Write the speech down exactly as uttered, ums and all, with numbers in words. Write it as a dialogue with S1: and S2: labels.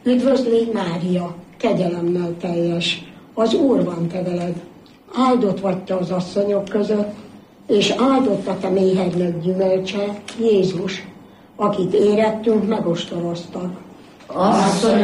S1: Üdvözlégy Mária, kegyelemmel teljes, az Úr van te veled. Áldott vagy te az asszonyok között, és áldott a te méhednek gyümölcse, Jézus, akit érettünk megostoroztak.
S2: Asszonyom,